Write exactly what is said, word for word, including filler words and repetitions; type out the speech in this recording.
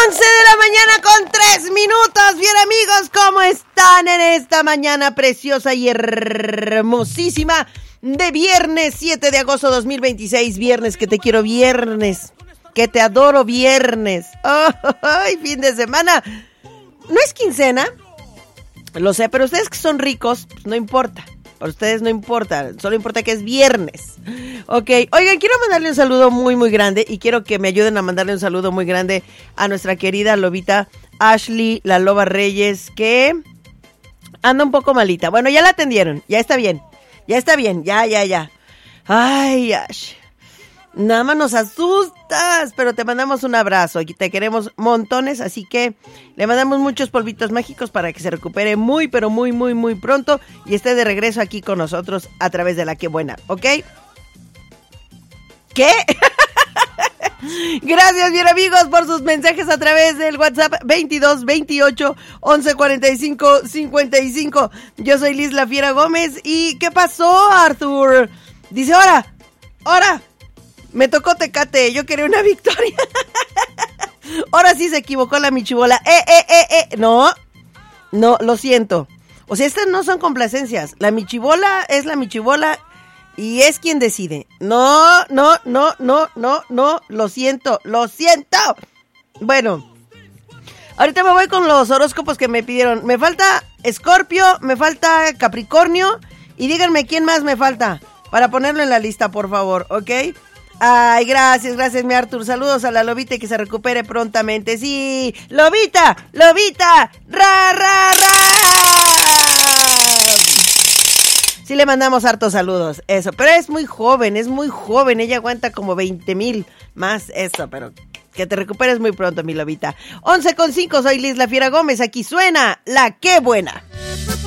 once de la mañana con tres minutos. Bien, amigos, ¿cómo están en esta mañana preciosa y hermosísima de viernes siete de agosto dos mil veintiséis? Viernes que te quiero, viernes que te adoro, viernes. Oh, ¡ay, fin de semana! ¿No es quincena? Lo sé, pero ustedes que son ricos, pues no importa. Para ustedes no importa, solo importa que es viernes. Ok, oigan, quiero mandarle un saludo muy, muy grande y quiero que me ayuden a mandarle un saludo muy grande a nuestra querida lobita Ashley, la loba Reyes, que anda un poco malita. Bueno, ya la atendieron, ya está bien, ya está bien, ya, ya, ya. Ay, Ash, nada más nos asustas, pero te mandamos un abrazo y te queremos montones, así que le mandamos muchos polvitos mágicos para que se recupere muy, pero muy, muy, muy pronto y esté de regreso aquí con nosotros a través de La Qué Buena, ¿ok? ¿Qué? Gracias, bien amigos, por sus mensajes a través del WhatsApp veintidós veintiocho once cuarenta y cinco cincuenta y cinco. Yo soy Liz La Fiera Gómez y ¿qué pasó, Arthur? Dice, ahora, ahora. Me tocó Tecate, yo quería una victoria. Ahora sí se equivocó la michibola. Eh, eh, eh, eh. No, no, lo siento. O sea, estas no son complacencias. La michibola es la michibola y es quien decide. No, no, no, no, no, no. Lo siento, lo siento. Bueno, ahorita me voy con los horóscopos que me pidieron. Me falta Escorpio, me falta Capricornio y díganme quién más me falta para ponerlo en la lista, por favor, ¿ok? Ay, gracias, gracias, mi Arthur. Saludos a la lobita y que se recupere prontamente. Sí, lobita, lobita, ra, ra, ra. Sí le mandamos hartos saludos, eso. Pero es muy joven, es muy joven. Ella aguanta como veinte mil más, eso, pero que te recuperes muy pronto, mi lobita. once con cinco, soy Liz La Fiera Gómez. Aquí suena La Qué Buena.